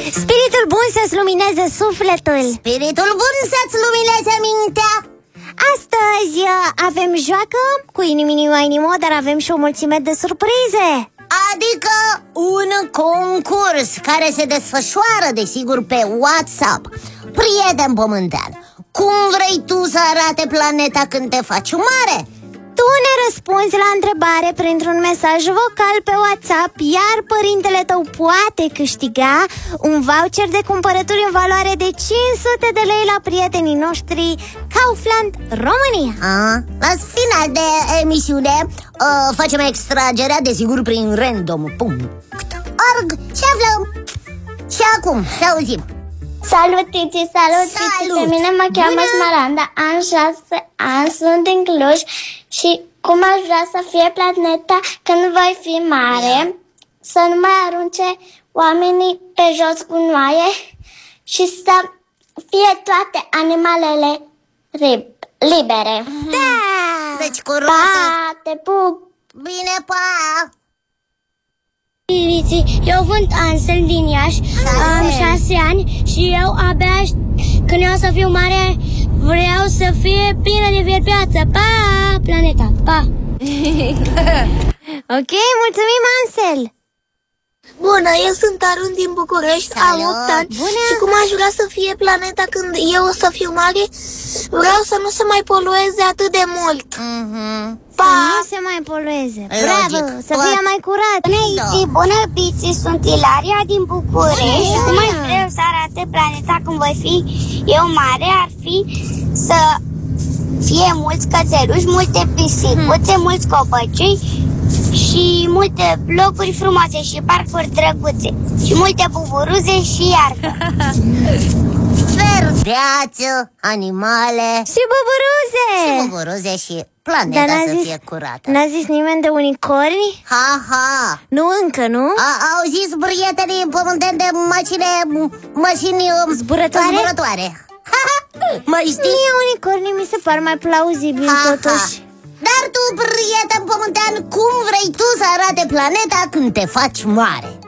Spiritul bun să-ți lumineze sufletul. Spiritul bun să-ți lumineze mintea. Astăzi avem joacă cu inimini-inimă, dar avem și o mulțime de surprize. Adică un concurs care se desfășoară, desigur, pe WhatsApp. Prieten pământean, cum vrei tu să arate planeta când te faci mare? Tu ne răspunzi la întrebare printr-un mesaj vocal pe WhatsApp, iar părintele tău poate câștiga un voucher de cumpărături în valoare de 500 de lei la prietenii noștri Kaufland România. La final de emisiune facem extragerea, desigur, prin random.org și aflăm. Și acum, să auzim. Salut, Tici, salut, Tici. Pe mine mă cheamă Smaranda, am 6 ani, sunt din Cluj. Și cum aș vrea să fie planeta când voi fi mare? Să nu mai arunce oamenii pe jos gunoaie și să fie toate animalele libere. Da! Deci cu Pa, te pup! Bine, pa! Eu sunt Ansel din Iași, am 6 ani și eu abia când eu o să fiu mare vreau să fie plină de viață. Pa, planeta, pa! Ok, mulțumim, Ansel! Bună, eu sunt Arun din București, am 8 ani. Și cum aș vrea să fie planeta când eu o să fiu mare? Vreau să nu se mai polueze atât de mult. Pa! Să nu se mai polueze. Bravo, să fie mai curat. Bună, Bici, sunt Ilaria din București. Cum aș vrea să arate planeta când voi fi eu mare? Ar fi să fie mulți cățeluși, multe pisicuțe, mulți copăcei și multe locuri frumoase și parcuri drăguțe și multe buburuze și iarbă. Verdeață, animale și buburuze. Și buburuze și planeta să fie curată. N-a zis nimeni de unicorni? Ha. Nu încă, nu? Au zis prietenii pământeni de mașini zburătoare. Mai știi? Mie unicornii mi se par mai plauzibil totuși. Dar tu, prieten pământean, cum vrei tu să arate planeta când te faci mare?